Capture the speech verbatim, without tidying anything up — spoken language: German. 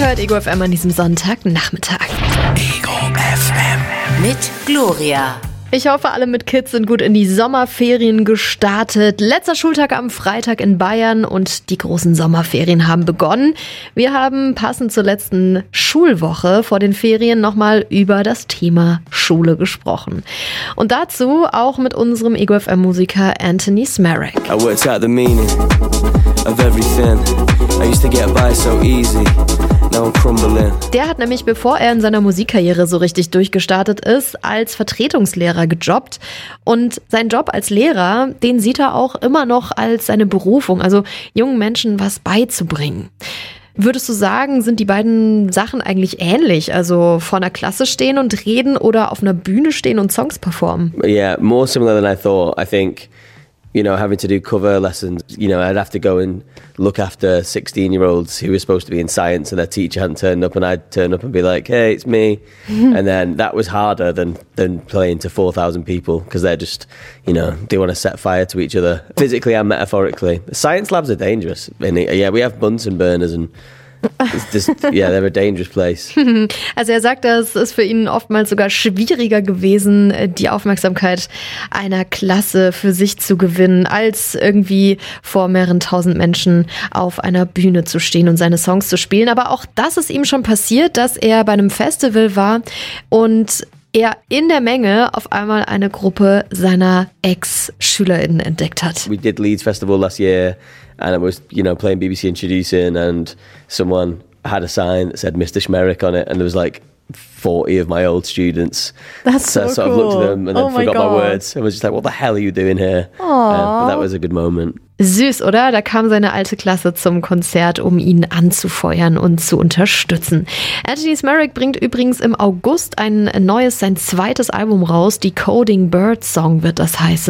hört Ego F M an diesem Sonntagnachmittag. Ego F M. Mit Gloria. Ich hoffe, alle mit Kids sind gut in die Sommerferien gestartet. Letzter Schultag am Freitag in Bayern und die großen Sommerferien haben begonnen. Wir haben passend zur letzten Schulwoche vor den Ferien nochmal über das Thema Schule gesprochen. Und dazu auch mit unserem Ego F M-Musiker Anthony Smarek. I worked out the meaning of everything. I used to get by so easy. Der hat nämlich, bevor er in seiner Musikkarriere so richtig durchgestartet ist, als Vertretungslehrer gejobbt. Und seinen Job als Lehrer, den sieht er auch immer noch als seine Berufung, also jungen Menschen was beizubringen. Würdest du sagen, sind die beiden Sachen eigentlich ähnlich? Also vor einer Klasse stehen und reden oder auf einer Bühne stehen und Songs performen? Yeah, more similar than I thought. I think, you know, having to do cover lessons, you know, I'd have to go and look after sixteen-year-olds who were supposed to be in science and their teacher hadn't turned up, and I'd turn up and be like, hey, it's me. And then that was harder than, than playing to four thousand people because they're just, you know, they want to set fire to each other, physically and metaphorically. Science labs are dangerous. And yeah, we have Bunsen burners and it's just, yeah, they're a dangerous place. Also er sagt, es ist für ihn oftmals sogar schwieriger gewesen, die Aufmerksamkeit einer Klasse für sich zu gewinnen, als irgendwie vor mehreren tausend Menschen auf einer Bühne zu stehen und seine Songs zu spielen. Aber auch das ist ihm schon passiert, dass er bei einem Festival war und er in der Menge auf einmal eine Gruppe seiner Ex-SchülerInnen entdeckt hat. We did Leeds Festival last year and I was, you know, playing B B C Introducing and someone had a sign that said Mister Schmerich on it and there was like forty of my old students. That's so, so I sort cool. of looked at them and then oh forgot my, my words and was just like, what the hell are you doing here? Um, but that was a good moment. Süß, oder? Da kam seine alte Klasse zum Konzert, um ihn anzufeuern und zu unterstützen. Anthony Smarek bringt übrigens im August ein neues, sein zweites Album raus. Decoding Bird Song wird das heißen.